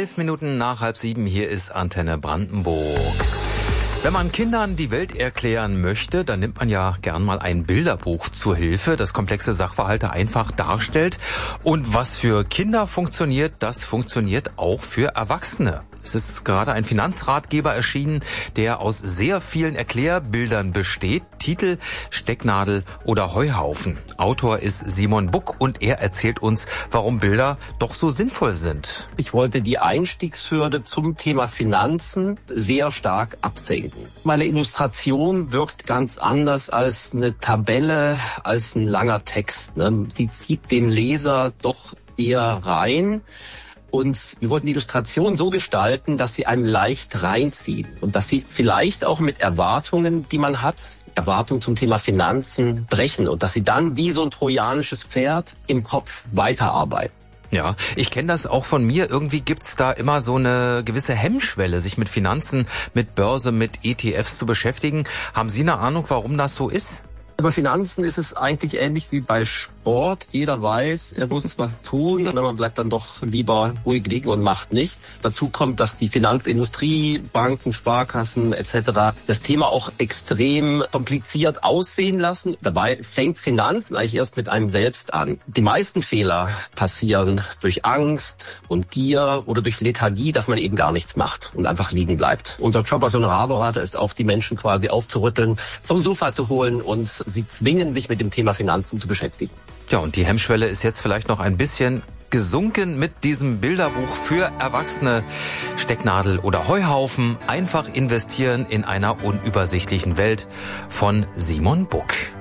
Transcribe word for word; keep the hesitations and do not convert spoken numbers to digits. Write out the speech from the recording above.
Elf Minuten nach halb sieben, hier ist Antenne Brandenburg. Wenn man Kindern die Welt erklären möchte, dann nimmt man ja gern mal ein Bilderbuch zur Hilfe, das komplexe Sachverhalte einfach darstellt. Und was für Kinder funktioniert, das funktioniert auch für Erwachsene. Es ist gerade ein Finanzratgeber erschienen, der aus sehr vielen Erklärbildern besteht. Titel: Stecknadel oder Heuhaufen. Autor ist Simon Buck und er erzählt uns, warum Bilder doch so sinnvoll sind. Ich wollte die Einstiegshürde zum Thema Finanzen sehr stark absenken. Meine Illustration wirkt ganz anders als eine Tabelle, als ein langer Text. Die zieht den Leser doch eher rein. Und wir wollten die Illustration so gestalten, dass sie einem leicht reinziehen und dass sie vielleicht auch mit Erwartungen, die man hat, Erwartungen zum Thema Finanzen brechen und dass sie dann wie so ein trojanisches Pferd im Kopf weiterarbeiten. Ja, ich kenne das auch von mir. Irgendwie gibt's da immer so eine gewisse Hemmschwelle, sich mit Finanzen, mit Börse, mit E T Fs zu beschäftigen. Haben Sie eine Ahnung, warum das so ist? Bei Finanzen ist es eigentlich ähnlich wie bei Sport. Jeder weiß, er muss was tun, aber man bleibt dann doch lieber ruhig liegen und macht nichts. Dazu kommt, dass die Finanzindustrie, Banken, Sparkassen et cetera das Thema auch extrem kompliziert aussehen lassen. Dabei fängt Finanzen eigentlich erst mit einem selbst an. Die meisten Fehler passieren durch Angst und Gier oder durch Lethargie, dass man eben gar nichts macht und einfach liegen bleibt. Unser Job als Honorarberater ist auch, die Menschen quasi aufzurütteln, vom Sofa zu holen und sie zwingen, sich mit dem Thema Finanzen zu beschäftigen. Ja, und die Hemmschwelle ist jetzt vielleicht noch ein bisschen gesunken mit diesem Bilderbuch für Erwachsene. Stecknadel oder Heuhaufen. Einfach investieren in einer unübersichtlichen Welt von Simon Buck.